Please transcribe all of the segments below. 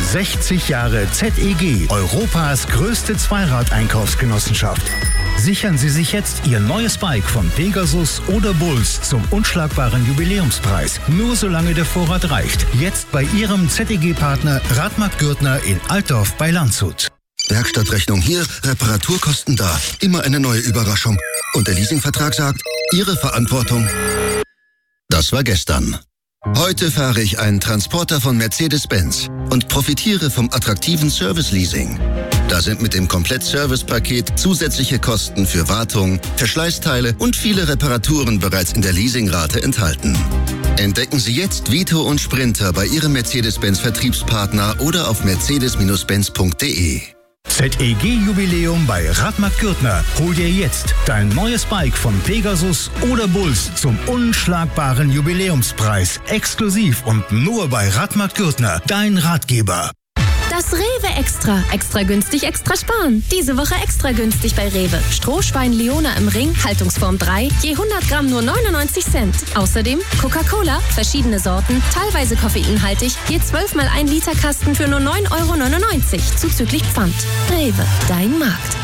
60 Jahre ZEG, Europas größte Zweirad-Einkaufsgenossenschaft. Sichern Sie sich jetzt Ihr neues Bike von Pegasus oder Bulls zum unschlagbaren Jubiläumspreis. Nur solange der Vorrat reicht. Jetzt bei Ihrem ZEG-Partner Radmarkt Gürtner in Altdorf bei Landshut. Werkstattrechnung hier, Reparaturkosten da. Immer eine neue Überraschung. Und der Leasingvertrag sagt, Ihre Verantwortung. Das war gestern. Heute fahre ich einen Transporter von Mercedes-Benz und profitiere vom attraktiven Service-Leasing. Da sind mit dem Komplett-Service-Paket zusätzliche Kosten für Wartung, Verschleißteile und viele Reparaturen bereits in der Leasingrate enthalten. Entdecken Sie jetzt Vito und Sprinter bei Ihrem Mercedes-Benz-Vertriebspartner oder auf mercedes-benz.de. ZEG-Jubiläum bei Radmarkt Gürtner. Hol dir jetzt dein neues Bike von Pegasus oder Bulls zum unschlagbaren Jubiläumspreis. Exklusiv und nur bei Radmarkt Gürtner, dein Ratgeber. Das Rewe Extra. Extra günstig, extra sparen. Diese Woche extra günstig bei Rewe. Strohschwein Leona im Ring, Haltungsform 3, je 100 Gramm nur 99 Cent. Außerdem Coca-Cola, verschiedene Sorten, teilweise koffeinhaltig, je 12 mal 1 Liter Kasten für nur 9,99 €, zuzüglich Pfand. Rewe, dein Markt.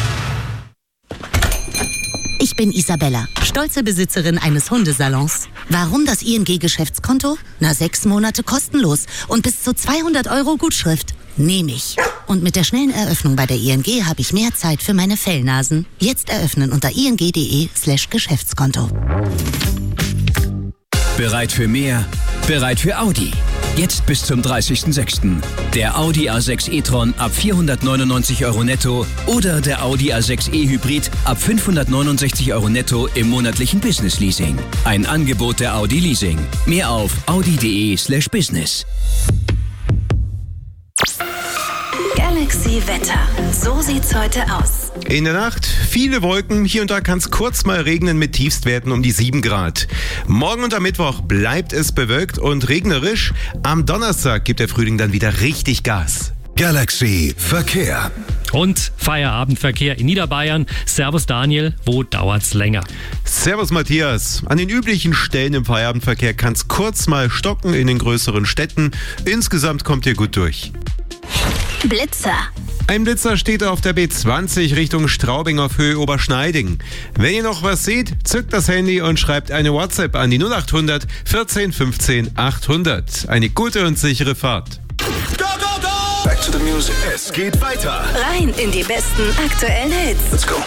Ich bin Isabella, stolze Besitzerin eines Hundesalons. Warum das ING-Geschäftskonto? 6 Monate kostenlos und bis zu 200 € Gutschrift. Nehme ich. Und mit der schnellen Eröffnung bei der ING habe ich mehr Zeit für meine Fellnasen. Jetzt eröffnen unter ing.de/Geschäftskonto. Bereit für mehr? Bereit für Audi. Jetzt bis zum 30.06. Der Audi A6 e-tron ab 499 € netto oder der Audi A6 e-Hybrid ab 569 € netto im monatlichen Business-Leasing. Ein Angebot der Audi Leasing. Mehr auf audi.de/business. Galaxy Wetter. So sieht's heute aus. In der Nacht viele Wolken, hier und da kann es kurz mal regnen mit Tiefstwerten um die 7 Grad. Morgen und am Mittwoch bleibt es bewölkt und regnerisch. Am Donnerstag gibt der Frühling dann wieder richtig Gas. Galaxy Verkehr. Und Feierabendverkehr in Niederbayern. Servus Daniel, wo dauert's länger? Servus Matthias. An den üblichen Stellen im Feierabendverkehr kann es kurz mal stocken in den größeren Städten. Insgesamt kommt ihr gut durch. Blitzer. Ein Blitzer steht auf der B20 Richtung Straubing auf Höhe Oberschneiding. Wenn ihr noch was seht, zückt das Handy und schreibt eine WhatsApp an die 0800 14 15 800. Eine gute und sichere Fahrt. Go, go, go! Back to the music. Es geht weiter. Rein in die besten aktuellen Hits. Let's go.